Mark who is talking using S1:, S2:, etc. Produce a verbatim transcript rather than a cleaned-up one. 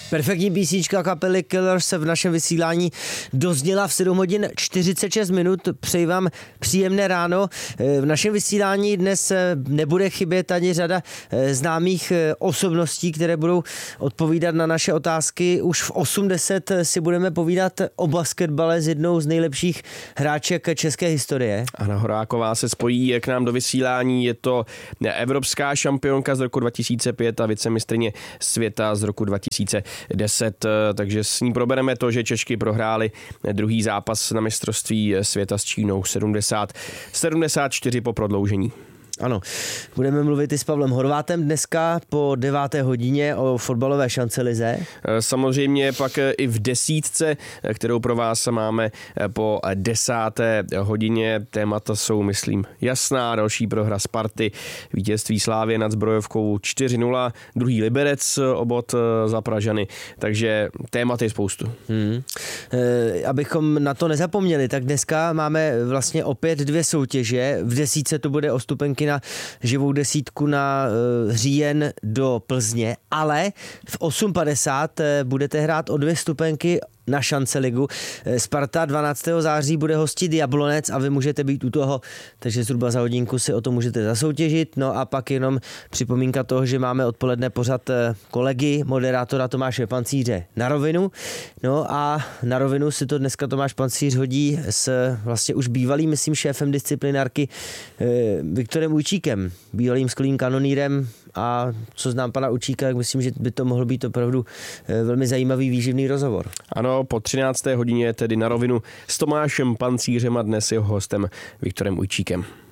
S1: Perfektní písnička kapely Killers se v našem vysílání dozněla v sedm hodin čtyřicet šest minut. Přeji vám příjemné ráno. V našem vysílání dnes nebude chybět ani řada známých osobností, které budou odpovídat na naše otázky. Už v osm deset si budeme povídat o basketbale s jednou z nejlepších hráček české historie.
S2: Anna Horáková se spojí k nám do vysílání. Je to evropská šampionka z roku dva tisíce pět a vicemistryně světa z roku dva tisíce deset, takže s ní probereme to, že Češky prohrály druhý zápas na mistrovství světa s Čínou sedmdesát sedmdesát čtyři po prodloužení.
S1: Ano, budeme mluvit i s Pavlem Horvátem dneska po deváté hodině o fotbalové šancelize.
S2: Samozřejmě pak i v desítce, kterou pro vás máme po desáté hodině. Témata jsou, myslím, jasná. Další prohra Sparty, vítězství Slávie nad Zbrojovkou čtyři nula, druhý Liberec obod za Pražany, takže témat je spoustu. Hmm.
S1: E, abychom na to nezapomněli, tak dneska máme vlastně opět dvě soutěže. V desítce to bude o stupenky na živou desítku na uh, říjen do Plzně, ale v osm padesát uh, budete hrát o dvě stupenky na šanceligu. Sparta dvanáctého září bude hostit Jablonec a vy můžete být u toho, takže zhruba za hodinku si o to můžete zasoutěžit. No a pak jenom připomínka toho, že máme odpoledne pořad kolegy, moderátora Tomáše Pancíře na rovinu. No a na rovinu si to dneska Tomáš Pancíř hodí s vlastně už bývalým, myslím, šéfem disciplinárky eh, Viktorem Ujčíkem, bývalým skvělým kanonýrem, a co znám pana Učíka, tak myslím, že by to mohl být opravdu velmi zajímavý výživný rozhovor.
S2: Ano, po třinácté hodině tedy na rovinu s Tomášem Pancířem a dnes jeho hostem Viktorem Ujčíkem.